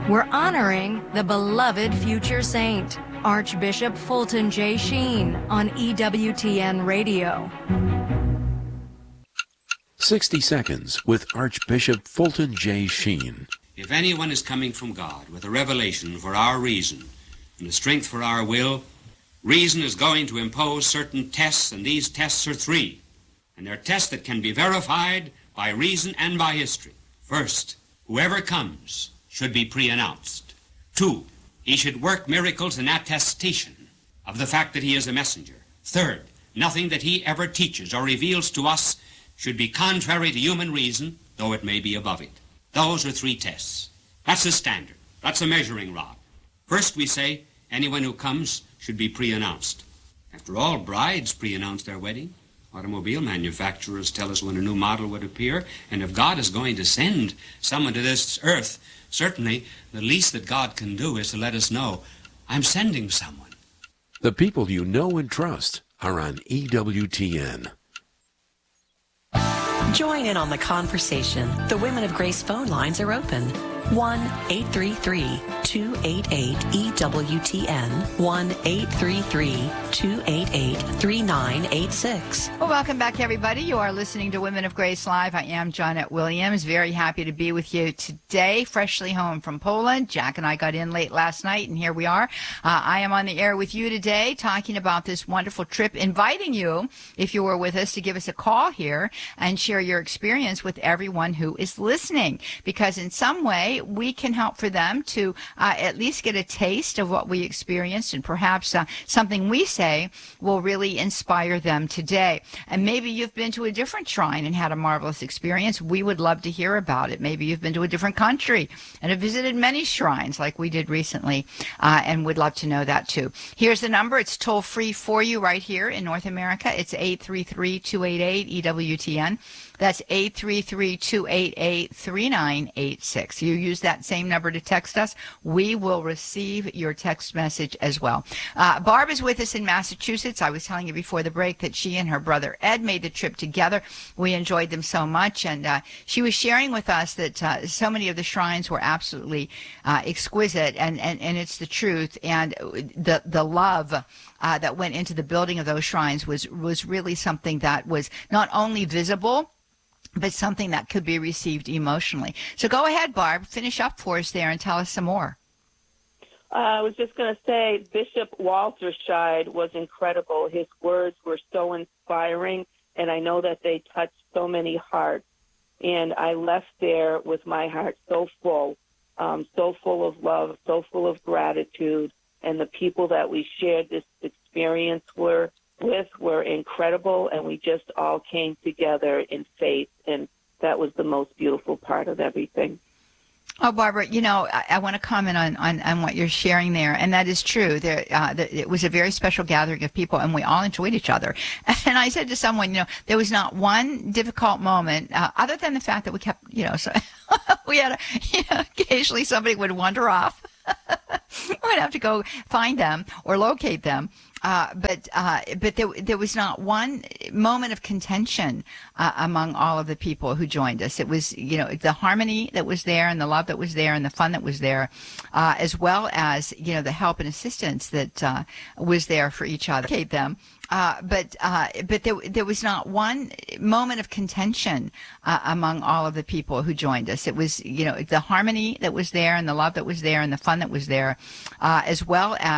We're honoring the beloved future saint, Archbishop Fulton J. Sheen, on EWTN Radio. 60 Seconds with Archbishop Fulton J. Sheen. If anyone is coming from God with a revelation for our reason and the strength for our will, reason is going to impose certain tests, and these tests are three. And they're tests that can be verified by reason and by history. First, whoever comes should be pre-announced. 2, he should work miracles in attestation of the fact that he is a messenger. 3rd, nothing that he ever teaches or reveals to us should be contrary to human reason, though it may be above it. Those are 3 tests. That's a standard. That's a measuring rod. First, we say anyone who comes should be pre-announced. After all, brides pre-announce their wedding. Automobile manufacturers tell us when a new model would appear. And if God is going to send someone to this earth, certainly the least that God can do is to let us know, I'm sending someone. The people you know and trust are on EWTN. Join in on the conversation. The Women of Grace phone lines are open. 1-833-288-EWTN. 1-833-288-3986. Well, welcome back, everybody. You are listening to Women of Grace Live. I am Janet Williams. Very happy to be with you today, freshly home from Poland. Jack and I got in late last night, and here we are. I am on the air with you today talking about this wonderful trip, inviting you, if you were with us, to give us a call here and share your experience with everyone who is listening, because in some way we can help for them to at least get a taste of what we experienced, and perhaps something we say will really inspire them today. And maybe you've been to a different shrine and had a marvelous experience. We would love to hear about it. Maybe you've been to a different country and have visited many shrines like we did recently, and would love to know that too. Here's the number. It's toll free for you right here in North America. It's 833-288-EWTN. That's 833-288-3986. You use that same number to text us. We will receive your text message as well. Barb is with us in Massachusetts. I was telling you before the break that she and her brother Ed made the trip together. We enjoyed them so much, and she was sharing with us that so many of the shrines were absolutely exquisite, and it's the truth, and the love that went into the building of those shrines was really something that was not only visible, but something that could be received emotionally. So go ahead, Barb, finish up for us there and tell us some more. I was just going to say Bishop Walter Scheid was incredible. His words were so inspiring, and I know that they touched so many hearts. And I left there with my heart so full of love, so full of gratitude. And the people that we shared this experience were incredible, and we just all came together in faith, and that was the most beautiful part of everything. Oh, Barbara, I want to comment on what you're sharing there, and that is true. It was a very special gathering of people, and we all enjoyed each other. And I said to someone, there was not one difficult moment, other than the fact that we kept, so we had, occasionally somebody would wander off. We'd have to go find them or locate them. But there was not one moment of contention among all of the people who joined us. It was, the harmony that was there, and the love that was there, and the fun that was there, as well as, the help and assistance that was there for each other. But there was not one moment of contention among all of the people who joined us. It was, the harmony that was there, and the love that was there, and the fun that was there, as well as